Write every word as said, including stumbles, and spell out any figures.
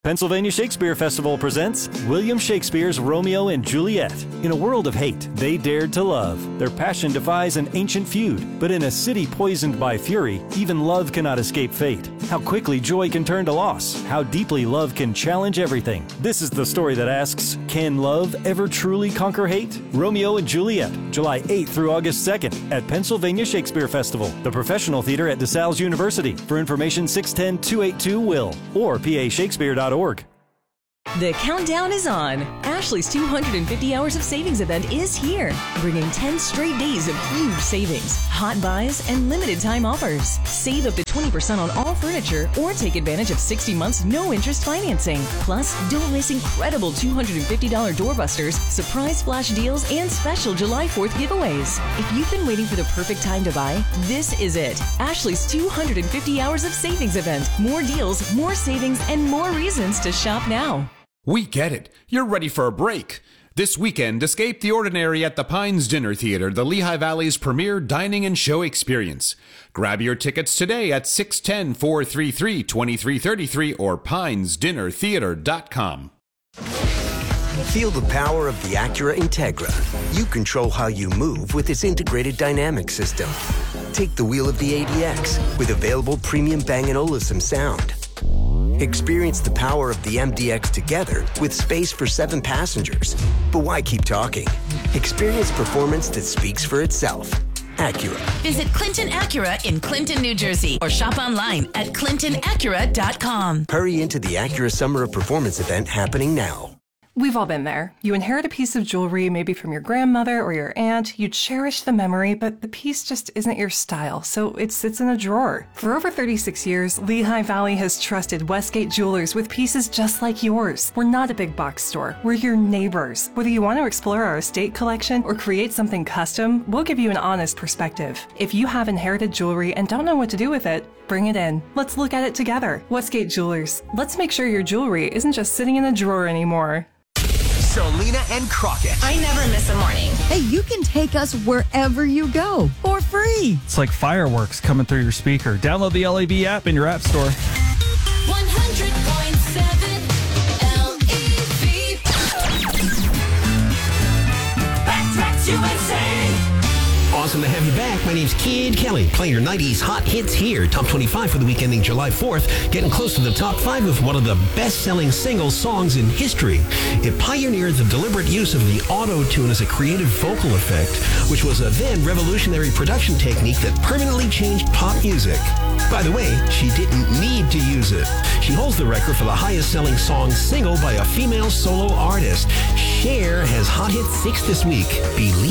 Pennsylvania Shakespeare Festival presents William Shakespeare's Romeo and Juliet. In a world of hate, they dared to love. Their passion defies an ancient feud, but in a city poisoned by fury, even love cannot escape fate. How quickly joy can turn to loss, how deeply love can challenge everything. This is the story that asks, can love ever truly conquer hate? Romeo and Juliet, July eighth through August second at Pennsylvania Shakespeare Festival, the professional theater at DeSales University. For information, six one zero, two eight two, W I L L or P A Shakespeare dot org. The countdown is on. Ashley's two hundred fifty hours of savings event is here, bringing ten straight days of huge savings, hot buys, and limited time offers. Save up to twenty percent on all furniture or take advantage of sixty months no-interest financing. Plus, don't miss incredible two hundred fifty dollars doorbusters, surprise flash deals, and special July fourth giveaways. If you've been waiting for the perfect time to buy, this is it. Ashley's two hundred fifty hours of savings event. More deals, more savings, and more reasons to shop now. We get it. You're ready for a break. This weekend, escape the ordinary at the Pines Dinner Theater, the Lehigh Valley's premier dining and show experience. Grab your tickets today at six one zero, four three three, two three three three or pines dinner theater dot com. Feel the power of the Acura Integra. You control how you move with its integrated dynamic system. Take the wheel of the A D X with available premium Bang & Olufsen sound. Experience the power of the M D X together with space for seven passengers. But why keep talking? Experience performance that speaks for itself. Acura. Visit Clinton Acura in Clinton, New Jersey, or shop online at clinton acura dot com. Hurry into the Acura Summer of Performance event happening now. We've all been there. You inherit a piece of jewelry, maybe from your grandmother or your aunt. You cherish the memory, but the piece just isn't your style, so it sits in a drawer. For over thirty-six years, Lehigh Valley has trusted Westgate Jewelers with pieces just like yours. We're not a big box store. We're your neighbors. Whether you want to explore our estate collection or create something custom, we'll give you an honest perspective. If you have inherited jewelry and don't know what to do with it, bring it in. Let's look at it together. Westgate Jewelers. Let's make sure your jewelry isn't just sitting in a drawer anymore. Selena and Crockett. I never miss a morning. Hey, you can take us wherever you go for free. It's like fireworks coming through your speaker. Download the L A V app in your app store. one hundred point seven L E V. Backtracks U S A. Awesome to have you back. My name's Kid Kelly. Play your nineties hot hits here. Top twenty-five for the week ending July fourth. Getting close to the top five with one of the best-selling single songs in history. It pioneered the deliberate use of the auto-tune as a creative vocal effect, which was a then revolutionary production technique that permanently changed pop music. By the way, she didn't need to use it. She holds the record for the highest-selling song single by a female solo artist. Cher has hot hit six this week. Believe